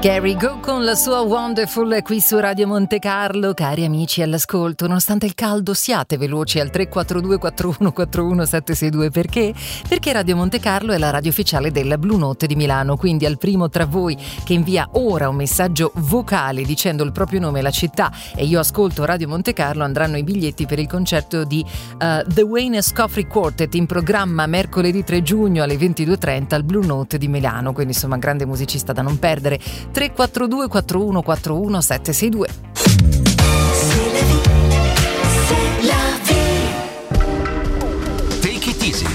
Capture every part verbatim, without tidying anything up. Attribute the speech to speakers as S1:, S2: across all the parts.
S1: Carrie Go con la sua Wonderful qui su Radio Monte Carlo. Cari amici all'ascolto, nonostante il caldo siate veloci al tre quattro due quattro uno quattro uno sette sei due. Perché? Perché Radio Monte Carlo è la radio ufficiale della Blue Note di Milano, quindi al primo tra voi che invia ora un messaggio vocale dicendo il proprio nome e la città e io ascolto Radio Monte Carlo andranno i biglietti per il concerto di uh, The Wayne Escoffery Quartet in programma mercoledì tre giugno alle ventidue e trenta al Blue Note di Milano, quindi insomma grande musicista da non perdere. Tre quattro due quattro uno quattro uno sette sei due.
S2: Take it easy.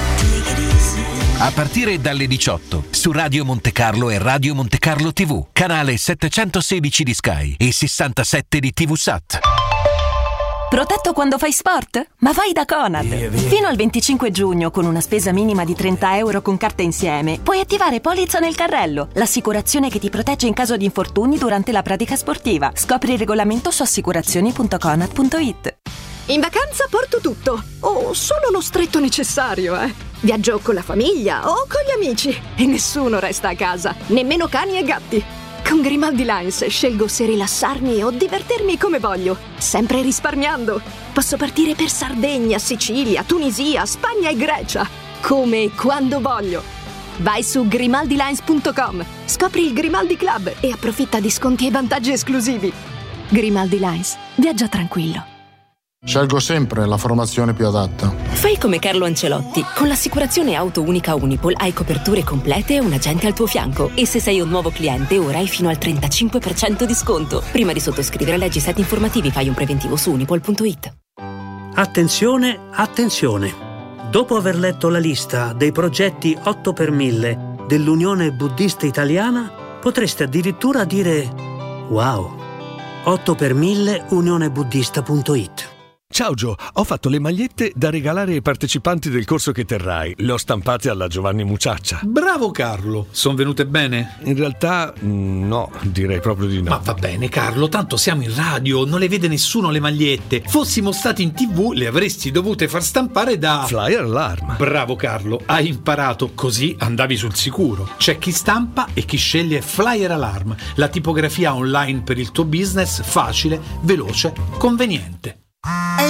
S2: A partire dalle diciotto su Radio Monte Carlo e Radio Monte Carlo tivù, canale settecentosedici di Sky e sessantasette di TVSat.
S3: Protetto quando fai sport? Ma vai da Conad! Via, via. Fino al venticinque giugno, con una spesa minima di trenta euro con carta insieme, puoi attivare Polizza nel carrello, l'assicurazione che ti protegge in caso di infortuni durante la pratica sportiva. Scopri il regolamento su assicurazioni punto conad punto it.
S4: In vacanza porto tutto, o solo lo stretto necessario, eh. Viaggio con la famiglia o con gli amici e nessuno resta a casa, nemmeno cani e gatti. Con Grimaldi Lines scelgo se rilassarmi o divertirmi come voglio, sempre risparmiando. Posso partire per Sardegna, Sicilia, Tunisia, Spagna e Grecia, come e quando voglio. Vai su grimaldi lines punto com, scopri il Grimaldi Club e approfitta di sconti e vantaggi esclusivi. Grimaldi Lines, viaggia tranquillo.
S5: Scelgo sempre la formazione più adatta.
S6: Fai come Carlo Ancelotti. Con l'assicurazione auto unica Unipol hai coperture complete e un agente al tuo fianco. E se sei un nuovo cliente, ora hai fino al trentacinque per cento di sconto. Prima di sottoscrivere leggi set informativi, fai un preventivo su unipol punto it.
S7: Attenzione, attenzione. Dopo aver letto la lista dei progetti otto per mille dell'Unione Buddista Italiana, potreste addirittura dire wow. otto per mille unione buddista punto it.
S8: Ciao Gio, ho fatto le magliette da regalare ai partecipanti del corso che terrai. Le ho stampate alla Giovanni Mucciaccia.
S9: Bravo Carlo, sono venute bene?
S8: In realtà no, direi proprio di no.
S9: Ma va bene Carlo, tanto siamo in radio, non le vede nessuno le magliette. Fossimo stati in tv, le avresti dovute far stampare da
S8: Flyer Alarm.
S9: Bravo Carlo, hai imparato, così andavi sul sicuro. C'è chi stampa e chi sceglie Flyer Alarm, la tipografia online per il tuo business facile, veloce, conveniente.